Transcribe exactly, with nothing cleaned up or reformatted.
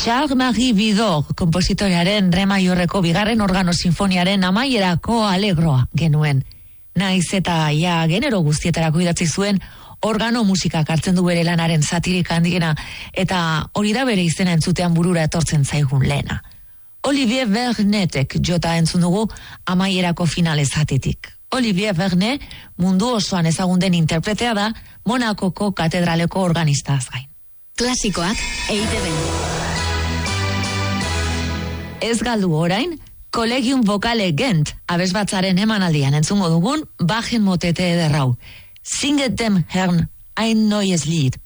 Charles-Marie Widor, kompositorearen re maiorreko bigarren organo sinfoniaren amaierako alegroa genuen. Naiz eta ja genero guztietarako idatzi zuen, organo musikak hartzen du bere lanaren zatirik handiena, eta hori da bere izena entzutean burura etortzen zaigun lehena. Olivier Vernetek jota entzun dugu amaierako finale zatitik. Olivier Vernet mundu osoan ezagunden interpretea da Monakoko katedraleko organistaz gain. Klasikoak E I Te Be. Ez galdu orain, Collegium Vocale Gent abesbatzaren emanaldian entzungo dugun bajen motete ederrau. Singet dem Herrn ein neues Lied.